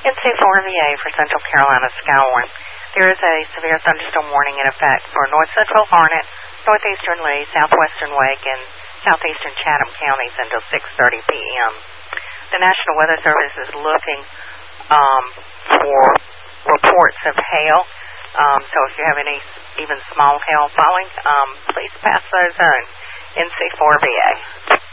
NC4VA for Central Carolina Skywarn. There is a severe thunderstorm warning in effect for north central Harnett, northeastern Lee, southwestern Wake, and southeastern Chatham counties until 6:30 p.m. The National Weather Service is looking for reports of hail. So if you have any even small hail falling, please pass those on. NC4VA.